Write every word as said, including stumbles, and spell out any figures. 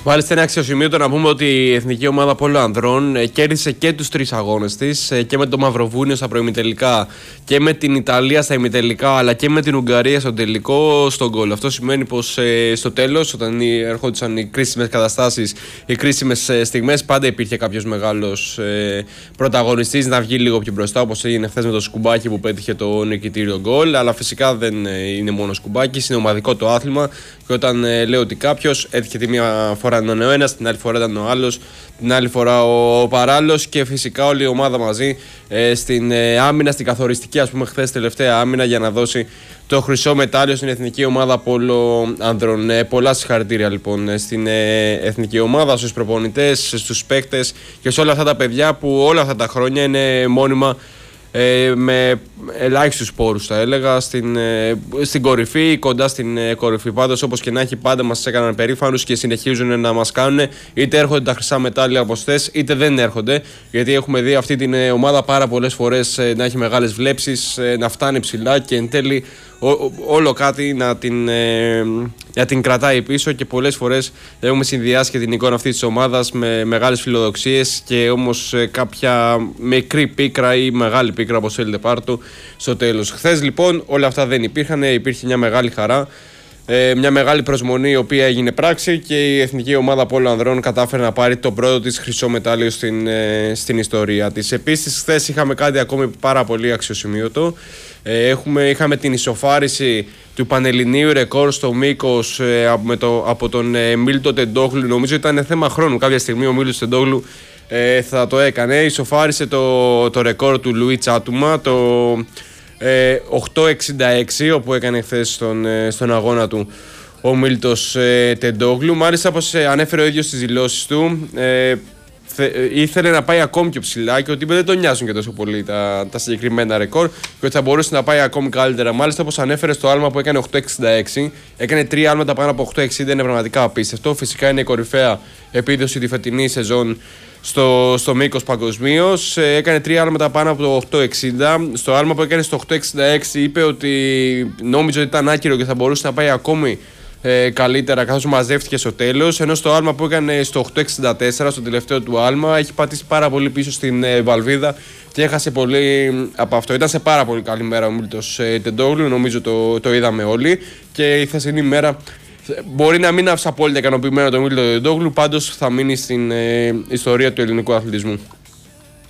Μάλιστα, είναι αξιοσημείωτο να πούμε ότι η Εθνική Ομάδα Πόλο Ανδρών ε, κέρδισε και τους τρεις αγώνες της, ε, και με το Μαυροβούνιο στα προημιτελικά και με την Ιταλία στα ημιτελικά, αλλά και με την Ουγγαρία στο τελικό στον γκολ. Αυτό σημαίνει πως ε, στο τέλος, όταν ερχόντουσαν οι κρίσιμες καταστάσεις, οι κρίσιμες ε, στιγμές, πάντα υπήρχε κάποιος μεγάλος ε, πρωταγωνιστής να βγει λίγο πιο μπροστά, όπως έγινε χθες με το Σκουμπάκι που πέτυχε το νικητήριο γκολ. Αλλά φυσικά δεν ε, είναι μόνο Σκουμπάκι, είναι ομαδικό το άθλημα. Και όταν ε, λέω ότι κάποιος έτυχε τη μία φορά ήταν ο ένας, την άλλη φορά ήταν ο άλλος, την άλλη φορά ο, ο παράλληλος, και φυσικά όλη η ομάδα μαζί ε, στην ε, άμυνα, στην καθοριστική, ας πούμε, χθες τελευταία άμυνα, για να δώσει το χρυσό μετάλλιο στην Εθνική Ομάδα Πόλο Ανδρών. Ε, πολλά συγχαρητήρια λοιπόν στην ε, Εθνική Ομάδα, στους προπονητές, στους παίκτες και σε όλα αυτά τα παιδιά που όλα αυτά τα χρόνια είναι μόνιμα, Ε, με ελάχιστους πόρους θα έλεγα, στην, ε, στην κορυφή, κοντά στην ε, κορυφή. Πάντως, όπως και να έχει, πάντα μας έκαναν περήφανους και συνεχίζουν να μας κάνουν, είτε έρχονται τα χρυσά μετάλλια από χθες, είτε δεν έρχονται, γιατί έχουμε δει αυτή την ε, ομάδα πάρα πολλές φορές ε, να έχει μεγάλες βλέψεις, ε, να φτάνει ψηλά και εν τέλει Ό, ό, όλο κάτι να την, ε, να την κρατάει πίσω, και πολλές φορές έχουμε συνδυάσει και την εικόνα αυτής της ομάδας με μεγάλες φιλοδοξίες και όμως ε, κάποια μικρή πίκρα ή μεγάλη πίκρα, όπως θέλετε πάρτο, στο τέλος. Χθες λοιπόν όλα αυτά δεν υπήρχαν, υπήρχε μια μεγάλη χαρά, ε, μια μεγάλη προσμονή η οποία έγινε πράξη, και η Εθνική Ομάδα Πόλο Ανδρών κατάφερε να πάρει το πρώτο της χρυσό μετάλλιο στην, ε, στην ιστορία της. Επίσης χθες είχαμε κάτι ακόμη πάρα πολύ αξιοσημείωτο. Έχουμε, είχαμε την ισοφάριση του πανελληνίου ρεκόρ στο μήκος ε, από, το, από τον ε, Μίλτο Τεντόγλου. Νομίζω ήταν θέμα χρόνου. Κάποια στιγμή ο Μίλτος Τεντόγλου ε, θα το έκανε. Ισοφάρισε το, το ρεκόρ του Λουί Τσάτουμα, το ε, οκτώ εξήντα έξι, όπου έκανε χθες στον, ε, στον αγώνα του ο Μίλτος ε, Τεντόγλου. Μάλιστα, όπως ε, ανέφερε ο ίδιος στις δηλώσεις του, ε, ήθελε να πάει ακόμη πιο ψηλά και ότι δεν τον νοιάζουν και τόσο πολύ τα, τα συγκεκριμένα ρεκόρ, και ότι θα μπορούσε να πάει ακόμη καλύτερα. Μάλιστα, όπως ανέφερε στο άλμα που έκανε οκτώ εξήντα έξι, έκανε τρία άλματα πάνω από οκτώ εξήντα, είναι πραγματικά απίστευτο. Φυσικά είναι η κορυφαία επίδοση τη φετινή σεζόν στο, στο μήκος παγκοσμίως. Έκανε τρία άλματα πάνω από το οκτώ εξήντα. Στο άλμα που έκανε στο οκτώ εξήντα έξι είπε ότι νόμιζε ότι ήταν άκυρο και θα μπορούσε να πάει ακόμη Ε, καλύτερα, καθώς μαζεύτηκε στο τέλος. Ενώ στο άλμα που έκανε στο οκτώ εξήντα τέσσερα, στο τελευταίο του άλμα, έχει πατήσει πάρα πολύ πίσω στην ε, βαλβίδα και έχασε πολύ από αυτό. Ήταν σε πάρα πολύ καλή μέρα ο Μίλτος ε, Τεντόγλου, νομίζω το, το είδαμε όλοι, και η χθεσινή μέρα μπορεί να μην άφησε απόλυτα ικανοποιημένο τον Μίλτο Τεντόγλου, πάντως θα μείνει στην ε, ιστορία του ελληνικού αθλητισμού.